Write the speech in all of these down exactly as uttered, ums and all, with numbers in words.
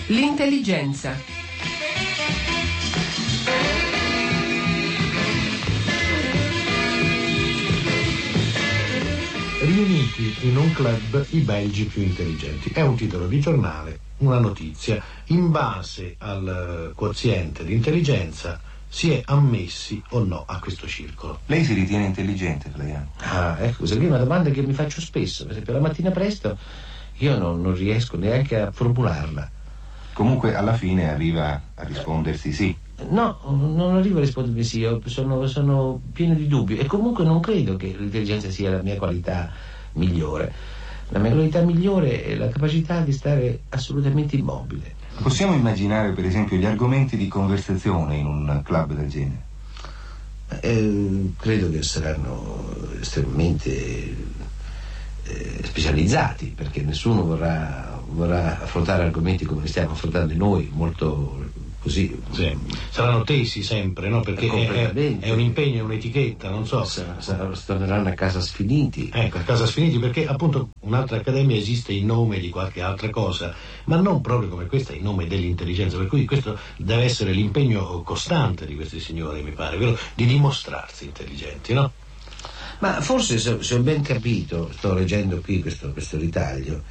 L'intelligenza. Riuniti in un club i belgi più intelligenti. È un titolo di giornale, una notizia. In base al quoziente di intelligenza si è ammessi o no a questo circolo. Lei si ritiene intelligente, Flaiano? Ah, ecco, questa qui è una domanda che mi faccio spesso. Per esempio, la mattina presto io non, non riesco neanche a formularla. Comunque, alla fine arriva a rispondersi sì. No, non arrivo a rispondermi sì, io sono, sono pieno di dubbi e comunque non credo che l'intelligenza sia la mia qualità migliore. La mia qualità migliore è la capacità di stare assolutamente immobile. Possiamo immaginare, per esempio, gli argomenti di conversazione in un club del genere? Eh, credo che saranno estremamente eh, specializzati, perché nessuno vorrà, vorrà affrontare argomenti come li stiamo affrontando noi, molto così. Sì. Saranno tesi sempre, no? Perché è, è un impegno, è un'etichetta, non so. Torneranno a casa sfiniti. Ecco, a casa sfiniti, perché appunto un'altra accademia esiste in nome di qualche altra cosa, ma non proprio come questa, in nome dell'intelligenza, per cui questo deve essere l'impegno costante di questi signori, mi pare, vero? Di dimostrarsi intelligenti, no? Ma forse, se, se ho ben capito, sto leggendo qui questo, questo ritaglio,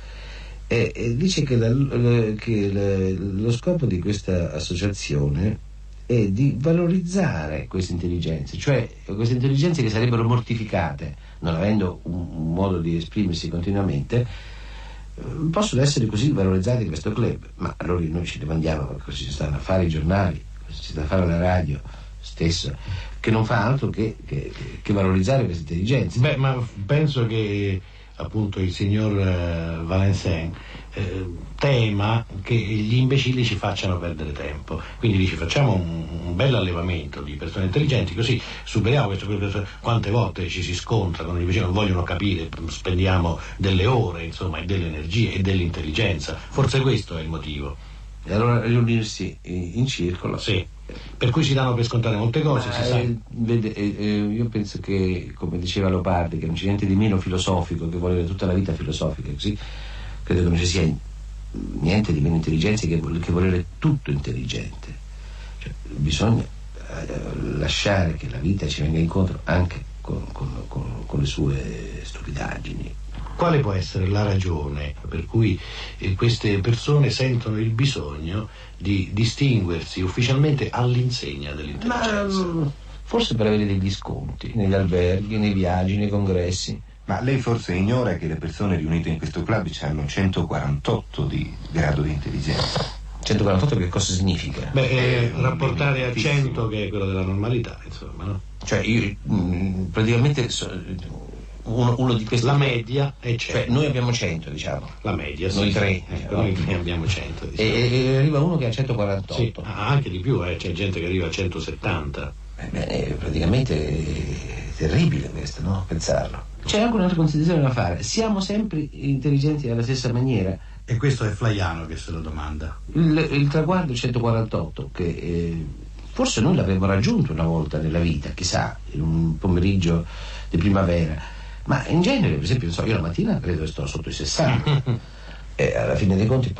E, e dice che, la, la, che la, lo scopo di questa associazione è di valorizzare queste intelligenze, cioè queste intelligenze che sarebbero mortificate, non avendo un, un modo di esprimersi continuamente, eh, possono essere così valorizzate in questo club. Ma allora noi ci domandiamo cosa ci stanno a fare i giornali, cosa ci sta a fare la radio stessa, che non fa altro che, che, che valorizzare queste intelligenze. Beh, ma penso che appunto il signor uh, Valencin eh, tema che gli imbecilli ci facciano perdere tempo, quindi dice facciamo un, un bel allevamento di persone intelligenti, così superiamo questo. Quante volte ci si scontra quando invece non vogliono capire, spendiamo delle ore, insomma, e delle energie e dell'intelligenza, forse questo è il motivo. E allora riunirsi in circolo. Sì. Per cui si danno per scontare molte cose. Ma, si sa. Eh, vede, eh, io penso che, come diceva Leopardi, che non c'è niente di meno filosofico, che vuole tutta la vita filosofica, così credo che non ci sia niente di meno intelligenza che, che volere tutto intelligente. Cioè, bisogna eh, lasciare che la vita ci venga incontro anche con, con, con, con le sue stupidaggini. Quale può essere la ragione per cui eh, queste persone sentono il bisogno di distinguersi ufficialmente all'insegna dell'intelligenza? Ma, forse per avere degli sconti negli alberghi, nei viaggi, nei congressi. Ma lei forse ignora che le persone riunite in questo club hanno centoquarantotto di grado di intelligenza. centoquarantotto che cosa significa? Beh, eh, rapportare a cento, che è quello della normalità, insomma, no? Cioè io mh, praticamente so, uno, uno di questi. La media è cento. Cioè, noi abbiamo cento, diciamo. La media, sì. Noi tre. Ecco, Diciamo. noi tre abbiamo cento. Diciamo. E, e arriva uno che ha centoquarantotto. Sì, anche di più, eh. C'è gente che arriva a centosettanta. Eh, beh, praticamente è terribile questo, no? Pensarlo. C'è anche un'altra considerazione da fare. Siamo sempre intelligenti alla stessa maniera. E questo è Flaiano che se lo domanda. Il, il traguardo centoquarantotto, che eh, forse noi l'avremmo raggiunto una volta nella vita, chissà, in un pomeriggio di primavera. Ma in genere, per esempio, non so, io la mattina credo che sto sotto i sessanta. E alla fine dei conti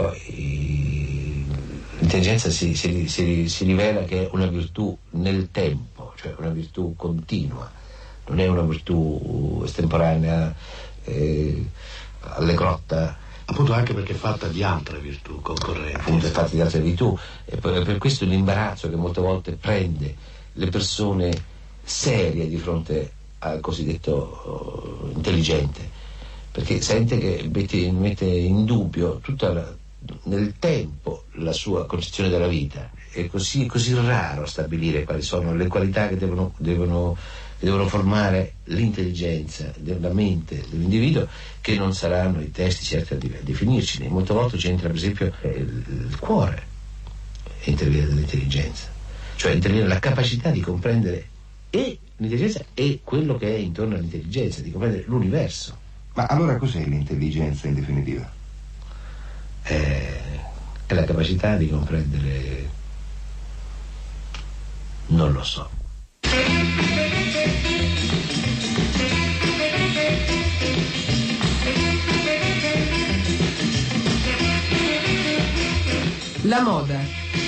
poi l'intelligenza si, si, si, si rivela che è una virtù nel tempo, cioè una virtù continua, non è una virtù estemporanea, eh, alle grotta. Appunto, anche perché è fatta di altre virtù concorrenti. Appunto, è fatta di altre virtù. E per, per questo l'imbarazzo che molte volte prende le persone serie di fronte al cosiddetto uh, intelligente, perché sente che mette, mette in dubbio tutta la, nel tempo la sua concezione della vita. È così, così raro stabilire quali sono le qualità che devono, devono, che devono formare l'intelligenza della mente dell'individuo, che non saranno i testi certi a definirci. Molte volte c'entra per esempio il, il cuore, interviene dell'intelligenza, cioè interviene la capacità di comprendere e l'intelligenza e quello che è intorno all'intelligenza, di comprendere l'universo. Ma allora cos'è l'intelligenza in definitiva? È, è la capacità di comprendere. Non lo so. La moda.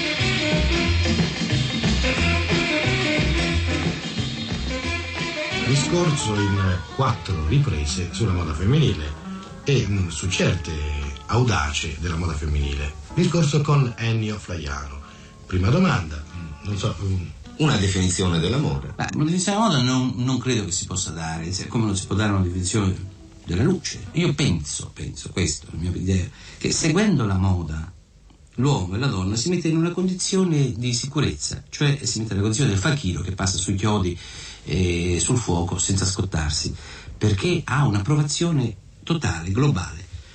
Discorso in quattro riprese sulla moda femminile e mh, su certe audace della moda femminile. Discorso con Ennio Flaiano. Prima domanda, mh, non so... Mh, una definizione della moda. Beh, una definizione della moda non, non credo che si possa dare, come non si può dare una definizione della luce. Io penso, penso, questo è la mia idea, che seguendo la moda l'uomo e la donna si mette in una condizione di sicurezza, cioè si mette nella condizione del fakiro che passa sui chiodi e sul fuoco senza scottarsi, perché ha un'approvazione totale, globale.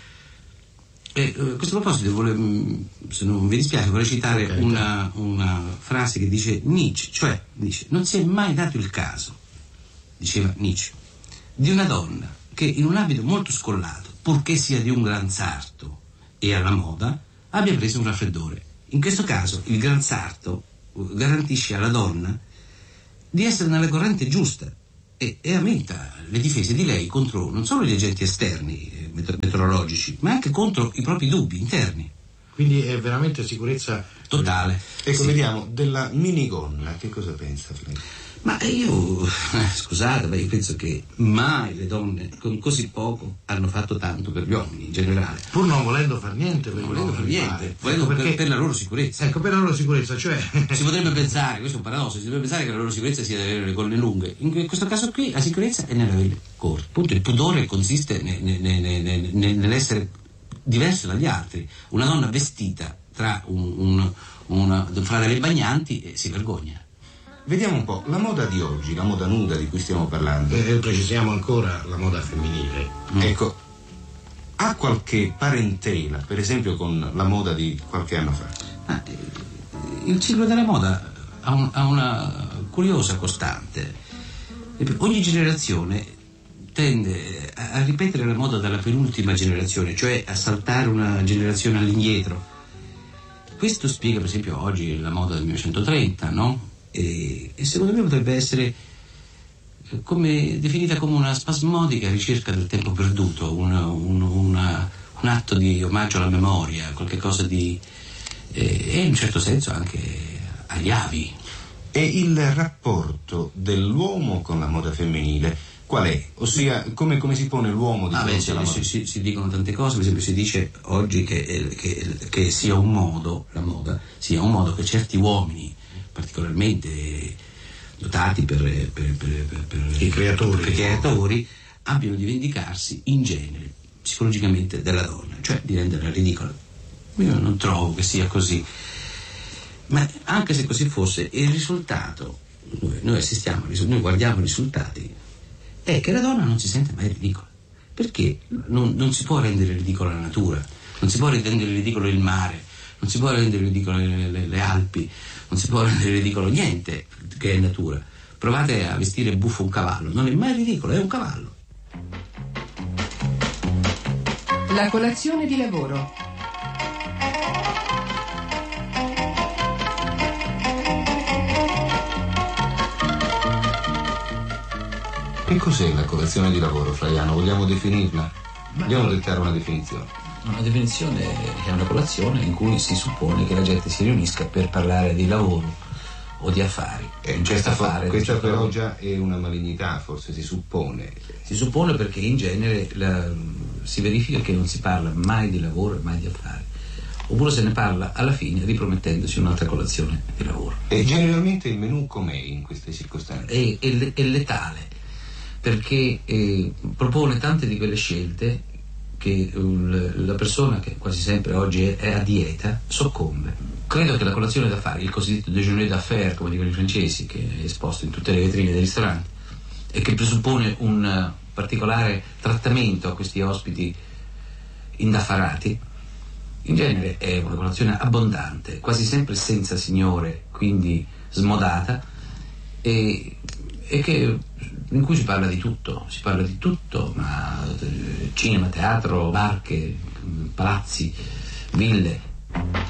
E, uh, a questo proposito, vole, se non vi dispiace, vorrei citare okay, una, una frase che dice Nietzsche, cioè dice: non si è mai dato il caso, diceva Nietzsche, di una donna che in un abito molto scollato, purché sia di un gran sarto e alla moda, abbia preso un raffreddore. In questo caso il gran sarto garantisce alla donna di essere nella corrente giusta e, e aumenta le difese di lei contro non solo gli agenti esterni eh, meteorologici, ma anche contro i propri dubbi interni. Quindi è veramente sicurezza totale. Ecco, sì. Vediamo, della minigonna, che cosa pensa lei? Ma io, eh, scusate, ma io penso che mai le donne con così poco hanno fatto tanto per gli uomini in generale. Pur non volendo far niente per non gli volendo uomini. far niente, Ecco volendo perché, per, per la loro sicurezza. Ecco, per la loro sicurezza, cioè... Si potrebbe pensare, questo è un paradosso, si potrebbe pensare che la loro sicurezza sia di avere le gonne lunghe. In questo caso qui la sicurezza è nell'avere corte. Appunto, il pudore consiste ne, ne, ne, ne, ne, nell'essere diverso dagli altri. Una donna vestita tra, un, un, una, fra delle bagnanti eh, si vergogna. Vediamo un po', la moda di oggi, la moda nuda di cui stiamo parlando. Eh, precisiamo ancora la moda femminile. Mm. Ecco, ha qualche parentela, per esempio, con la moda di qualche anno fa? Ah, il ciclo della moda ha, un, ha una curiosa costante. Ogni generazione tende a, a ripetere la moda dalla penultima generazione, cioè a saltare una generazione all'indietro. Questo spiega, per esempio, oggi la moda del millenovecentotrenta, no? E, e secondo me potrebbe essere come, definita come una spasmodica ricerca del tempo perduto, una, un, una, un atto di omaggio alla memoria, qualche cosa di eh, e in un certo senso anche agli avi. E il rapporto dell'uomo con la moda femminile qual è? Ossia, come, come si pone l'uomo di ah, fronte beh, alla moda? Si, si, si dicono tante cose, per esempio si dice oggi che, che, che sia un modo, la moda, sia un modo che certi uomini particolarmente dotati per, per, per, per, per i creatori, per i creatori abbiano di vendicarsi in genere psicologicamente della donna, cioè di renderla ridicola. Io non trovo che sia così, ma anche se così fosse, il risultato, noi, noi assistiamo, noi guardiamo i risultati, è che la donna non si sente mai ridicola, perché non, non si può rendere ridicola la natura, non si può rendere ridicolo il mare, non si può rendere ridicolo le, le, le Alpi, non si può rendere ridicolo niente che è natura. Provate a vestire buffo un cavallo, non è mai ridicolo, è un cavallo. La colazione di lavoro. Che cos'è la colazione di lavoro, Flaiano? Vogliamo definirla? Vogliamo dettare una definizione? Una definizione è una colazione in cui si suppone che la gente si riunisca per parlare di lavoro o di affari. Eh, questa affare, questa però lavoro. Già è una malignità, forse si suppone. Si suppone perché in genere la, si verifica che non si parla mai di lavoro e mai di affari. Oppure se ne parla alla fine ripromettendosi un'altra colazione di lavoro. E generalmente il menù com'è in queste circostanze? È, è, è letale, perché eh, propone tante di quelle scelte che la persona che quasi sempre oggi è, è a dieta soccombe. Credo che la colazione da fare, il cosiddetto déjeuner d'affaires, come dicono i francesi, che è esposto in tutte le vetrine dei ristoranti e che presuppone un particolare trattamento a questi ospiti indaffarati, in genere è una colazione abbondante, quasi sempre senza signore, quindi smodata, e, e che in cui si parla di tutto, si parla di tutto, ma cinema, teatro, barche, palazzi, ville.